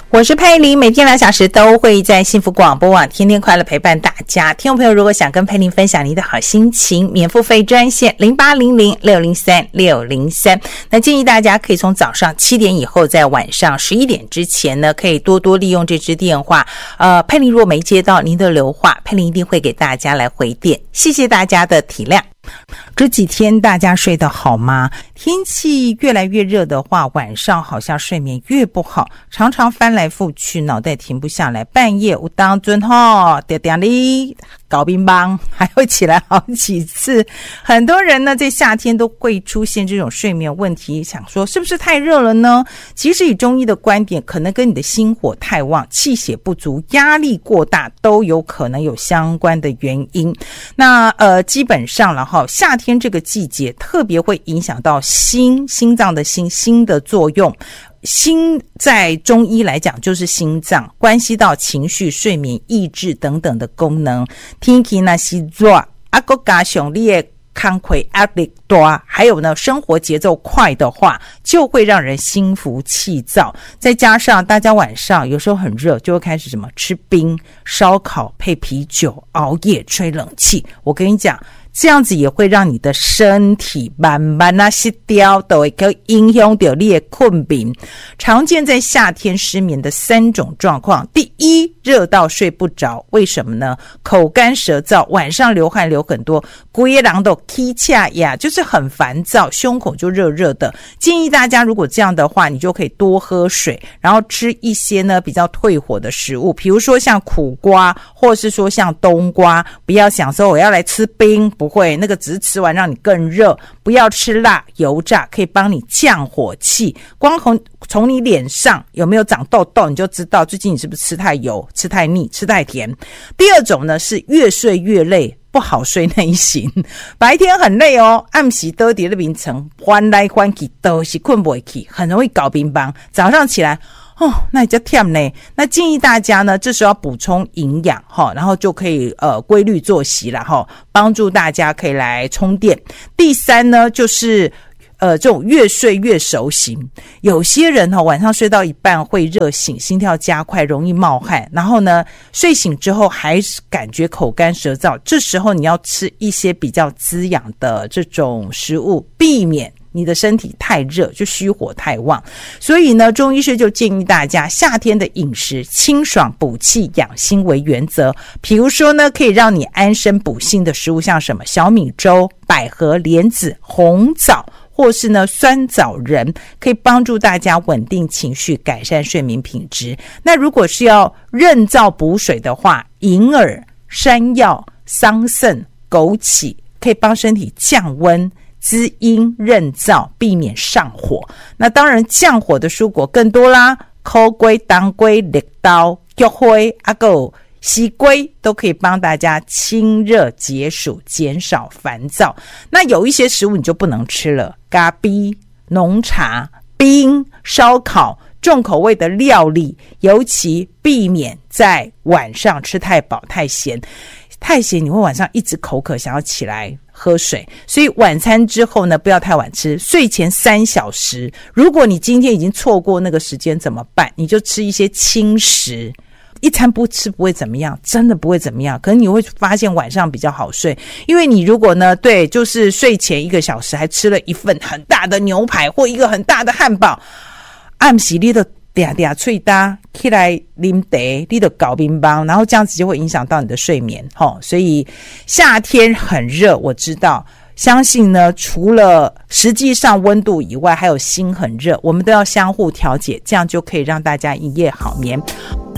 我是佩玲，每天2小时都会在幸福广播网天天快乐陪伴大家。听众朋友如果想跟佩玲分享你的好心情，免付费专线0800603603。那建议大家可以从早上7点以后，在晚上11点之前呢，可以多多利用这支电话。佩玲如果没接到您的留话，佩玲一定会给大家来回电。谢谢大家的体谅。这几天大家睡得好吗？天气越来越热的话，晚上好像睡眠越不好，常常翻来覆去，脑袋停不下来，半夜有当尊点点哩搞乒乓，还会起来好几次。很多人呢在夏天都会出现这种睡眠问题，想说是不是太热了呢？其实以中医的观点，可能跟你的心火太旺、气血不足、压力过大都有可能有相关的原因。那基本上了哈，夏天这个季节特别会影响到心脏的心的作用。心在中医来讲就是心脏，关系到情绪、睡眠、意志等等的功能。天气那是热，还有加上你的工作压力大，还有呢生活节奏快的话，就会让人心浮气躁。再加上大家晚上有时候很热，就会开始什么吃冰、烧烤配啤酒、熬夜吹冷气。我跟你讲，这样子也会让你的身体慢慢失调，都会影响到你的困眠。常见在夏天失眠的3种状况。第一，热到睡不着。为什么呢？口干舌燥，晚上流汗流很多，整个人都起恰呀，就是很烦躁，胸口就热热的。建议大家如果这样的话，你就可以多喝水，然后吃一些呢比较退火的食物，比如说像苦瓜，或是说像冬瓜。不要想说我要来吃冰，不会，那个只是吃完让你更热。不要吃辣油炸，可以帮你降火气。光从你脸上有没有长痘痘，你就知道最近你是不是吃太油、吃太腻、吃太甜。第二种呢是越睡越累，不好睡那一型。白天很累哦，暗时倒在那眠床翻来翻去都是困不起，很容易搞乒乓。早上起来那也叫忝呢。那建议大家呢，这时候要补充营养然后就可以规律作息啦帮助大家可以来充电。第三呢，就是这种越睡越熟型。有些人晚上睡到一半会热醒，心跳加快，容易冒汗，然后呢睡醒之后还感觉口干舌燥。这时候你要吃一些比较滋养的这种食物，避免你的身体太热，就虚火太旺。所以呢，中医师就建议大家夏天的饮食清爽补气养心为原则。比如说呢，可以让你安身补心的食物，像什么小米粥、百合、莲子、红枣，或是呢酸枣仁，可以帮助大家稳定情绪，改善睡眠品质。那如果是要润燥补水的话，银耳、山药、桑葚、枸杞可以帮身体降温、滋阴润燥，避免上火。那当然降火的蔬果更多啦，苦瓜、当归、绿豆、菊花还有西龟都可以帮大家清热解暑，减少烦躁。那有一些食物你就不能吃了，咖啡、浓茶、冰、烧烤、重口味的料理，尤其避免在晚上吃太饱太咸。太咸你会晚上一直口渴，想要起来喝水。所以晚餐之后呢，不要太晚吃，睡前3小时。如果你今天已经错过那个时间怎么办？你就吃一些轻食。一餐不吃不会怎么样，真的不会怎么样。可能你会发现晚上比较好睡，因为你如果呢，对，就是睡前1个小时还吃了一份很大的牛排或一个很大的汉堡，暗时你就嗲嗲脆搭起来啉茶，你就搞乒乓，然后这样子就会影响到你的睡眠所以夏天很热，我知道，相信呢除了实际上温度以外，还有心很热，我们都要相互调节，这样就可以让大家一夜好眠。